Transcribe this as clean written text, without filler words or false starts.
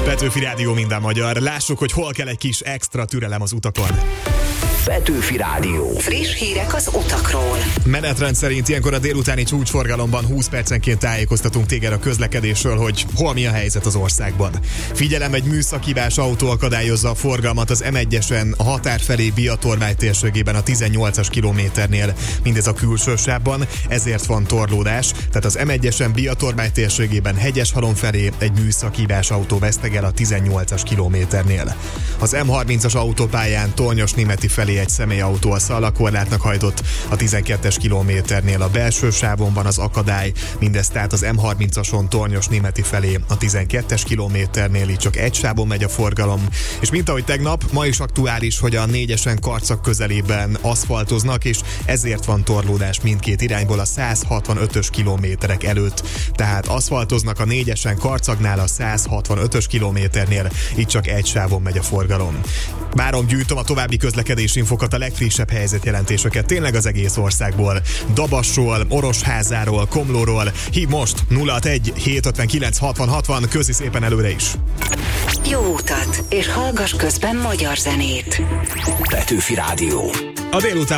Petőfi Rádió, minden magyar. Lássuk, hogy hol kell egy kis extra türelem az utakon. Petőfi Rádió. Friss hírek az utakról. Menetrend szerint ilyenkor a délutáni csúcsforgalomban 20 percenként tájékoztatunk téged a közlekedésről, hogy hol mi a helyzet az országban. Figyelem, egy műszakhibás autó akadályozza a forgalmat az M1-esen a határ felé Biatormány térségében a 18-as kilométernél, mindez a külső sávban, ezért van torlódás, tehát az M1-esen Biatormány térségében Hegyeshalom felé egy műszakhibás autó vesztegel a 18-as kilométernél. Az M30-as autópályán Tolnyos-Németi felé egy személyautó a szalakorlátnak hajtott, a 12-es kilométernél a belső sávon van az akadály, mindez tehát az M30-ason Tolnyos-Németi felé a 12-es kilométernél így csak egy sávon megy a forgalom, és mint ahogy tegnap, ma is aktuális, hogy a 4-esen Karcag közelében aszfaltoznak, és ezért van torlódás mindkét irányból a 165-ös kilométerek előtt, tehát aszfaltoznak a 4-esen Karcagnál a 165-ös kilométernél, így csak egy sávon megy a forgalom. Várom, gyűjtöm a további közlekedési infokat, a legfrissebb helyzetjelentéseket tényleg az egész országból. Dabasról, Orosházáról, Komlóról. Hív most 061 759 60 60, köszi szépen előre is. Jó utat, és hallgass közben magyar zenét. Petőfi Rádió. A délután